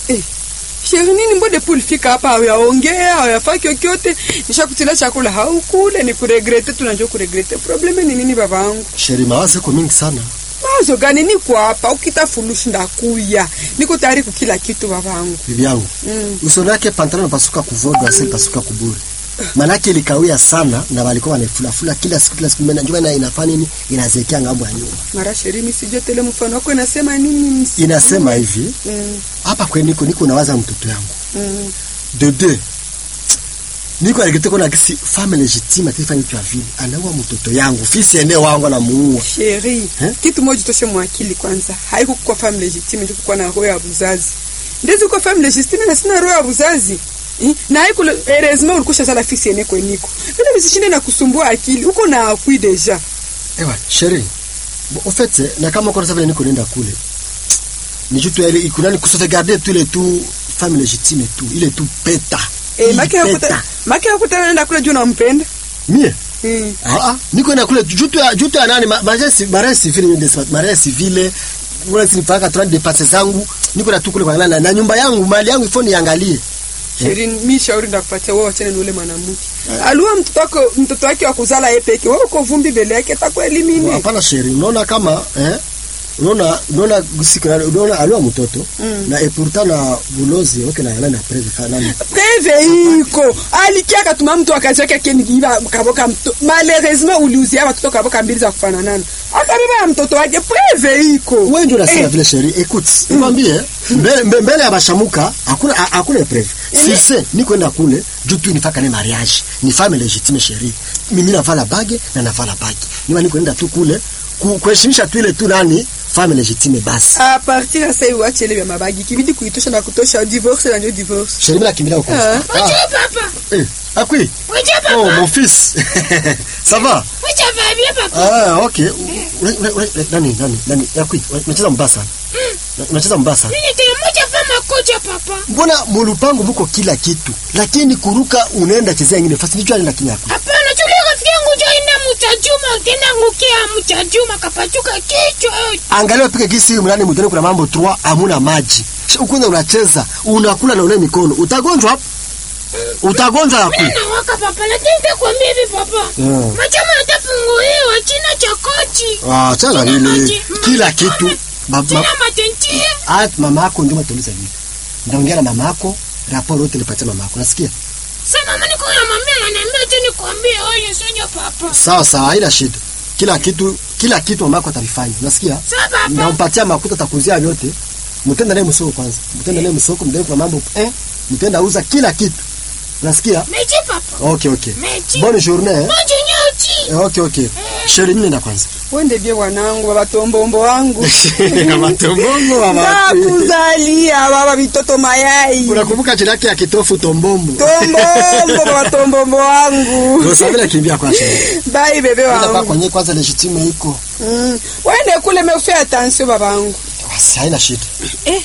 Sheri nini mbode pulifika hapa hayaongea, hayafaki yote. Nishakutila chakula haukule ni kuregrete tunajua kuregrete. Probleme ni nini babangu? Sheri mawazo kwa mingi sana. Mawazo gani niko hapa ukitafunushi ndakuya. Niko tayari kukila kitu babangu. Bibi yangu. Uso wake pantalon pasuka kuvodo asili pasuka kuburi. Manake ilikawia sana na walikuwa wanafula kila siku njoo na inafanya nini inazekea ngambo ya nyuma. Mara Sheri mimi sijui tele mfano wako inasema nini? Inasema hivi. Hapa kwa niko nawaza mtoto yangu. Dede. Niko alikiteko na kisi femme légitime atafanya kitu vile. Anaua mtoto yangu, fisi ene wangu na muua. Sheri, kitu moja toshe mwakili kwanza. Haiko kwa femme légitime ndio kwa na roho ya buzazi. Ndizo kwa femme légitime na sina roho ya buzazi. Na haiko heureusement ulikusha sala fisi ene kwa niko. Ndio nisishinde na kusumbua akili. Uko na akui deja. Ewa, Sheri. En fait, na kama kwa sababu niko nenda kule. Ni jutu ile ikunani kusotegarder tous les tout femme légitime tout. Il est tout peta. Maki hakuta nenda kule juu nampenda. Mie? Niko na kule jutu ya nani mariage civile wala sinipaka 30 de passe zangu niko na tukule kwa na nyumba yangu mali yangu ifoni iangalie. Sheri mimi shauri ndakupatia wewe achane na yule mwanamke. Alua mtoto wake wa kuzala yeye peke. Wewe uko vumbi mbele yake atakuelimini. Hapana Sheri, unaona kama unaona siku unaona alua mtoto na pourtant na bulozi okay na nani preve fanani. Preve iko. Alikia katuma mtu akazi yake kenigiba kaboka mtu. Malheureusement uliuzia watoto kaboka mbili za kufanana. Akabeba mtoto wake preve iko. Wewe ndio unasema vile Sheri. Écoute, nikwambie mbele ya bashamuka hakuna preve. Sisi ni kwenda kule juu tu nifaka ni mariage. Ni femme légitime Sheri. Mimi navala bage na navala bage. Ni kwenda tu kule kuheshimisha tu ile tu nani femme légitime basi. A partir ya sasa uache ile ya mabagi kibidi kuitosha na kutosha divorce na ndio divorce. Sheri mimi nakimbia huko. Papa. Akui. Papa. Oh mon fils. Ça va? Oui, ça va bien papa. OK. Nani? Akui, unacheza mbasa. Unacheza mbasa. Mimi tena moja fama koja papa. Mbona mulupango mko kila kitu? Lakini kuruka unaenda chezea nyingine fasi nicho anaenda kinyako. Hapana, tuli rafiki yangu joina mtajuma tena ngukia mtajuma kapachuka kichwa. Angalia pika kisi mlani mtoni kuna mambo 3 hamuna maji. Ukwenda unacheza, unakula na ule mikono. Utagonjwa hapo. Utagonjwa hapo. Mimi nawaka papa, lakini nitakwambia hivi papa. Machama yatafunguliwa china cha kochi. Chana vile kila kitu. Mama matentie. Mama yako ndio mtauliza hivi. Ndaongea na mama yako, raporo yote nipatie mama yako. Nasikia? Sasa mama niko na mama ananiambia tu nikwambie wewe sonyo papa. Sawa, haina shida. Kila kitu mama yako atalifanya. Unasikia? Nampatia makuta atakuzia yote. Mtenda naye msoko kwanza. Mtenda naye msoko, mtenda kwa mambo mtenda uza kila kitu. Unasikia? Mechi papa. Okay. Bonne journée. Bonne journée. Okay. Sheri mimi na kwanza. Wende bie wanangu baba tombombo wangu. Baba tombombo baba. Nakuzalia baba bitoto mayai. Unakumbuka jina yake ya kitofu tombombo. Tombombo baba tombombo wangu. Ndio sabila kimbia kwa Sheri. Bye bebe wangu. Ndio kwenye kwanza legitime iko. Wende kule me fais attention baba wangu. Haina shida.